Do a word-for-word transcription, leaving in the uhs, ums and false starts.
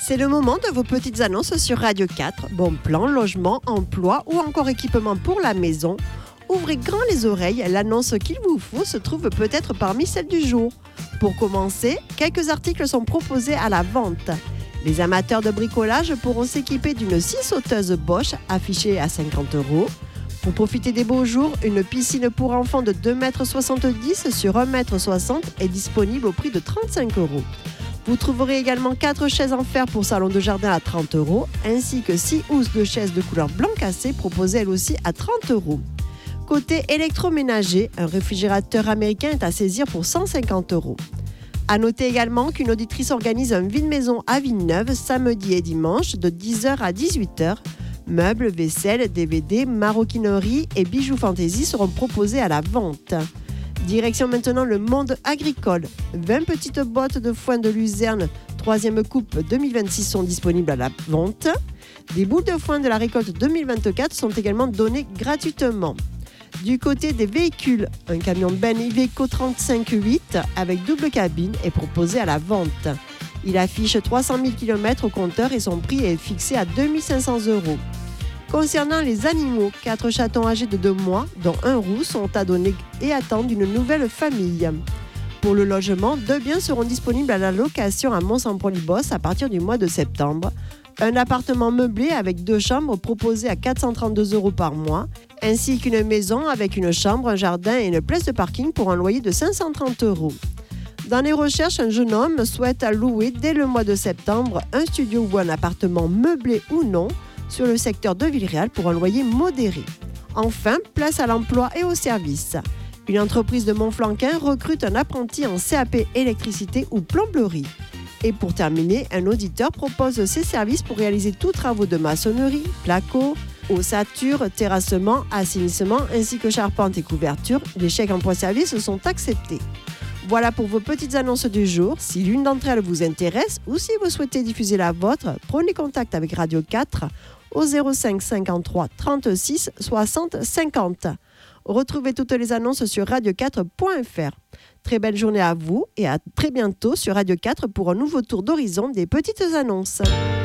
C'est le moment de vos petites annonces sur Radio quatre. Bon plan, logement, emploi ou encore équipement pour la maison. Ouvrez grand les oreilles, l'annonce qu'il vous faut se trouve peut-être parmi celles du jour. Pour commencer, quelques articles sont proposés à la vente. Les amateurs de bricolage pourront s'équiper d'une scie sauteuse Bosch affichée à cinquante euros. Pour profiter des beaux jours, une piscine pour enfants de deux mètres soixante-dix sur un mètre soixante est disponible au prix de trente-cinq euros. Vous trouverez également quatre chaises en fer pour salon de jardin à trente euros, ainsi que six housses de chaises de couleur blanc cassé proposées elles aussi à trente euros. Côté électroménager, un réfrigérateur américain est à saisir pour cent cinquante euros. À noter également qu'une auditrice organise un vide-maison à Villeneuve samedi et dimanche de dix heures à dix-huit heures. Meubles, vaisselle, D V D, maroquinerie et bijoux fantaisie seront proposés à la vente. Direction maintenant le monde agricole. vingt petites bottes de foin de luzerne troisième coupe deux mille vingt-six sont disponibles à la vente. Des boules de foin de la récolte deux mille vingt-quatre sont également données gratuitement. Du côté des véhicules, un camion Ben Iveco trente-cinq huit avec double cabine est proposé à la vente. Il affiche trois cent mille kilomètres au compteur et son prix est fixé à deux mille cinq cents euros. Concernant les animaux, quatre chatons âgés de deux mois, dont un roux, sont à donner et attendent une nouvelle famille. Pour le logement, deux biens seront disponibles à la location à Mont-Saint-Paul-Ibos à partir du mois de septembre. Un appartement meublé avec deux chambres proposé à quatre cent trente-deux euros par mois, ainsi qu'une maison avec une chambre, un jardin et une place de parking pour un loyer de cinq cent trente euros. Dans les recherches, un jeune homme souhaite louer dès le mois de septembre un studio ou un appartement meublé ou non sur le secteur de Villeréal pour un loyer modéré. Enfin, place à l'emploi et aux services. Une entreprise de Montflanquin recrute un apprenti en C A P électricité ou plomberie. Et pour terminer, un auditeur propose ses services pour réaliser tous travaux de maçonnerie, placo, ossature, terrassement, assainissement ainsi que charpente et couverture. Les chèques emploi-service sont acceptés. Voilà pour vos petites annonces du jour. Si l'une d'entre elles vous intéresse ou si vous souhaitez diffuser la vôtre, prenez contact avec Radio quatre au zéro cinq cinquante-trois trente-six soixante cinquante. Retrouvez toutes les annonces sur radio quatre point f r. Très belle journée à vous et à très bientôt sur Radio quatre pour un nouveau tour d'horizon des petites annonces.